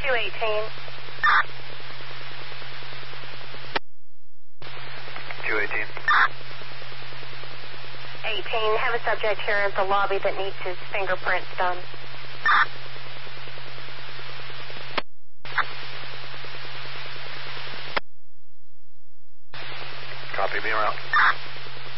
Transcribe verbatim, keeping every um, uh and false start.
two eighteen. two eighteen. eighteen, have a subject here at the lobby that needs his fingerprints done. Copy, be around.